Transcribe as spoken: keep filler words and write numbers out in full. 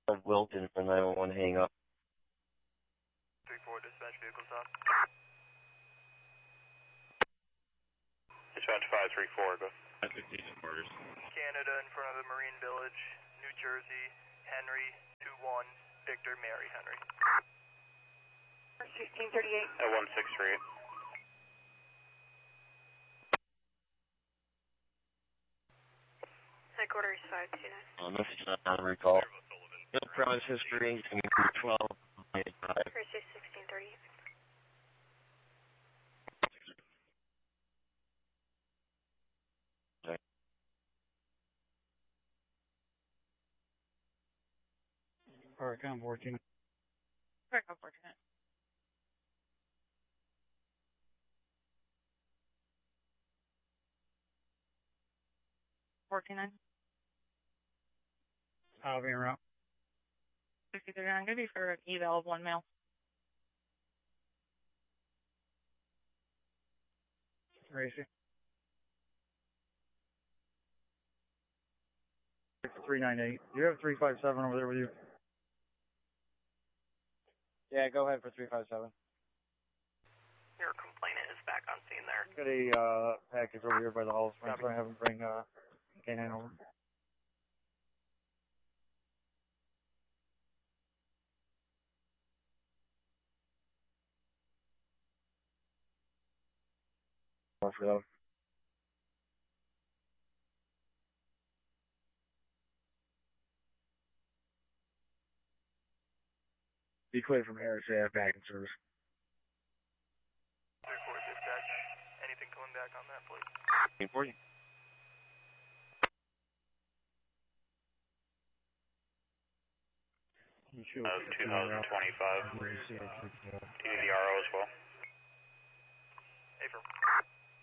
of Wilton for nine one one, hang up. three four, dispatch vehicles up. Dispatch five three four, go. fifteen quarters. Canada in front of the Marine Village, New Jersey, Henry, two one, Victor, Mary, Henry. sixteen thirty-eight. At one six three eight. Headquarters five two nine. Uh, message not on recall. No premise history, twelve, five. Thursday sixteen thirty-eight. Alright, come fourteen. Alright, come fourteen. Fourteen nine. I'll be en route. Fifty thirty nine. Gonna be for an eval of one male. Racy. three nine eight. Do you have three five seven over there with you? Yeah, go ahead for three five seven. Your complainant is back on scene there. Got a uh, package over here by the Hall Springs, so I have him bring uh, canine over. For them. Be clear from Harris, they have back in service. three four, dispatch. Anything coming back on that, please? eight forty. Uh, two thousand twenty-five. T V R O as well. April.